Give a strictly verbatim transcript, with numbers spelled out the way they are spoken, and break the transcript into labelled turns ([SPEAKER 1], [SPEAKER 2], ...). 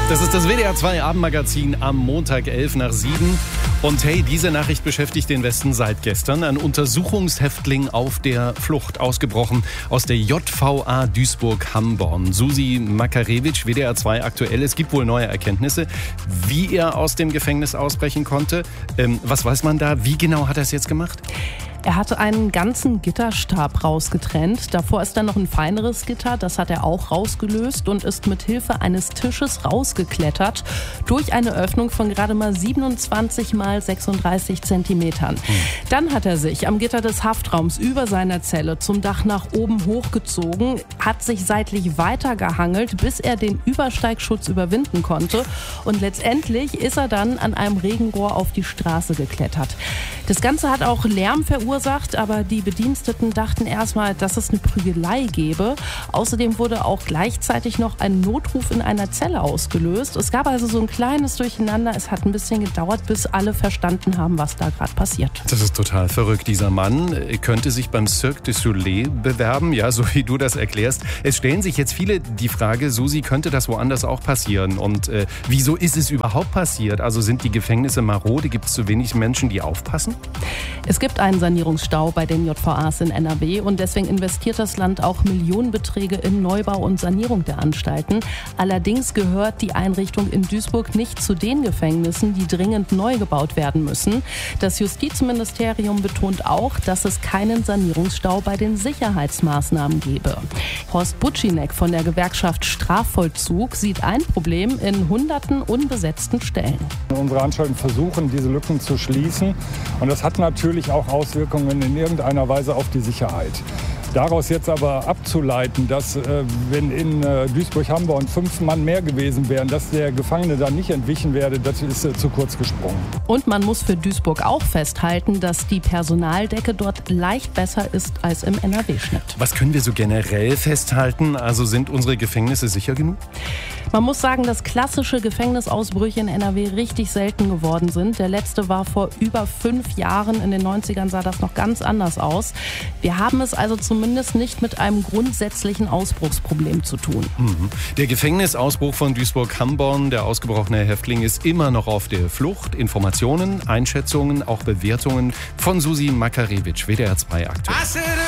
[SPEAKER 1] Das ist das W D R zwei Abendmagazin am Montag elf nach sieben. Und hey, diese Nachricht beschäftigt den Westen seit gestern. Ein Untersuchungshäftling auf der Flucht, ausgebrochen aus der J V A Duisburg-Hamborn. Susi Makarewitsch, W D R zwei aktuell. Es gibt wohl neue Erkenntnisse, wie er aus dem Gefängnis ausbrechen konnte. Ähm, was weiß man da? Wie genau hat er es jetzt gemacht?
[SPEAKER 2] Er hatte einen ganzen Gitterstab rausgetrennt. Davor ist dann noch ein feineres Gitter. Das hat er auch rausgelöst und ist mit Hilfe eines Tisches rausgeklettert durch eine Öffnung von gerade mal siebenundzwanzig mal sechsunddreißig Zentimetern. Hm. Dann hat er sich am Gitter des Haftraums über seiner Zelle zum Dach nach oben hochgezogen, hat sich seitlich weitergehangelt, bis er den Übersteigschutz überwinden konnte. Und letztendlich ist er dann an einem Regenrohr auf die Straße geklettert. Das Ganze hat auch Lärm verursacht. Ursacht, aber die Bediensteten dachten erstmal, dass es eine Prügelei gäbe. Außerdem wurde auch gleichzeitig noch ein Notruf in einer Zelle ausgelöst. Es gab also so ein kleines Durcheinander. Es hat ein bisschen gedauert, bis alle verstanden haben, was da gerade passiert.
[SPEAKER 1] Das ist total verrückt. Dieser Mann könnte sich beim Cirque du Soleil bewerben, ja, so wie du das erklärst. Es stellen sich jetzt viele die Frage, Susi, könnte das woanders auch passieren? Und äh, wieso ist es überhaupt passiert? Also sind die Gefängnisse marode? Gibt es zu wenig Menschen, die aufpassen?
[SPEAKER 2] Es gibt einen Sanierungsstau bei den J V As in N R W und deswegen investiert das Land auch Millionenbeträge in Neubau und Sanierung der Anstalten. Allerdings gehört die Einrichtung in Duisburg nicht zu den Gefängnissen, die dringend neu gebaut werden müssen. Das Justizministerium betont auch, dass es keinen Sanierungsstau bei den Sicherheitsmaßnahmen gebe. Horst Butschienek von der Gewerkschaft Strafvollzug sieht ein Problem in hunderten unbesetzten Stellen.
[SPEAKER 3] Unsere Anstalten versuchen, diese Lücken zu schließen und das hat natürlich auch Auswirkungen in irgendeiner Weise auf die Sicherheit. Daraus jetzt aber abzuleiten, dass äh, wenn in äh, Duisburg-Hamborn fünf Mann mehr gewesen wären, dass der Gefangene dann nicht entwichen werde, das ist äh, zu kurz gesprungen.
[SPEAKER 2] Und man muss für Duisburg auch festhalten, dass die Personaldecke dort leicht besser ist als im N R W-Schnitt.
[SPEAKER 1] Was können wir so generell festhalten? Also sind unsere Gefängnisse sicher genug?
[SPEAKER 2] Man muss sagen, dass klassische Gefängnisausbrüche in N R W richtig selten geworden sind. Der letzte war vor über fünf Jahren. In den neunzigern sah das noch ganz anders aus. Wir haben es also zumindest nicht mit einem grundsätzlichen Ausbruchsproblem zu tun.
[SPEAKER 1] Mhm. Der Gefängnisausbruch von Duisburg-Hamborn, der ausgebrochene Häftling, ist immer noch auf der Flucht. Informationen, Einschätzungen, auch Bewertungen von Susi Makarewitsch, W D R zwei aktuell.